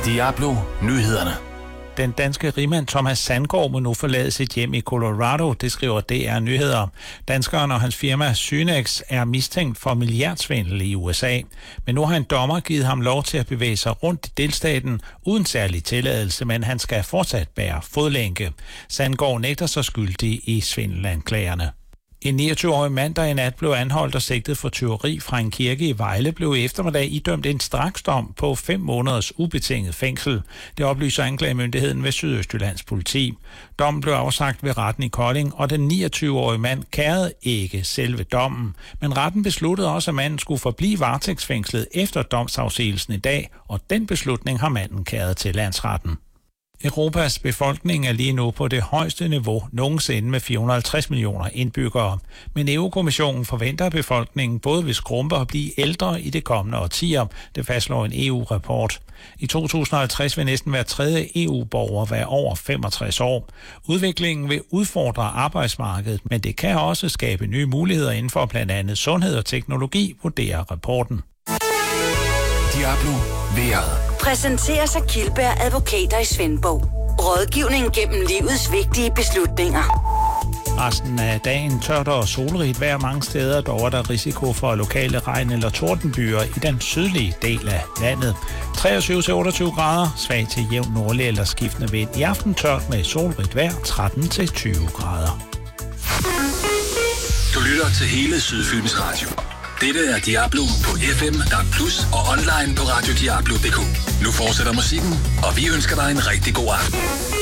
Diablo Nyhederne. Den danske rigmand Thomas Sandgaard må nu forlade sit hjem i Colorado, det skriver DR Nyheder. Danskeren og hans firma Synex er mistænkt for milliardsvindel i USA. Men nu har en dommer givet ham lov til at bevæge sig rundt i delstaten uden særlig tilladelse, men han skal fortsat bære fodlænke. Sandgaard nægter sig skyldig i svindelanklagerne. En 29-årig mand, der i nat blev anholdt og sigtet for tyveri fra en kirke i Vejle, blev i eftermiddag idømt en straksdom på 5 måneders ubetinget fængsel. Det oplyser anklagemyndigheden ved Sydøstjyllands politi. Dommen blev afsagt ved retten i Kolding, og den 29-årige mand kærede ikke selve dommen. Men retten besluttede også, at manden skulle forblive varetægtsfængslet efter domsafsigelsen i dag, og den beslutning har manden kæret til landsretten. Europas befolkning er lige nu på det højeste niveau nogensinde med 450 millioner indbyggere. Men EU-kommissionen forventer, at befolkningen både vil skrumpe og blive ældre i det kommende årtier, det fastslår en EU-rapport. I 2050 vil næsten hver tredje EU-borger være over 65 år. Udviklingen vil udfordre arbejdsmarkedet, men det kan også skabe nye muligheder inden for blandt andet sundhed og teknologi, vurderer rapporten. Diablo vejret. Præsenteres af Kildberg Advokater i Svendborg. Rådgivning gennem livets vigtige beslutninger. Resten af dagen tørt og solrigt vejr mange steder, dog er der risiko for lokale regn- eller tordenbyer i den sydlige del af landet. 23-28 grader, svag til jævn nordlig eller skiftende vind. I aften tørt med solrigt vejr, 13-20 grader. Du lytter til hele Sydfyns Radio. Dette er Diablo på FM, DAB+, og online på radiodiablo.dk. Nu fortsætter musikken, og vi ønsker dig en rigtig god aften.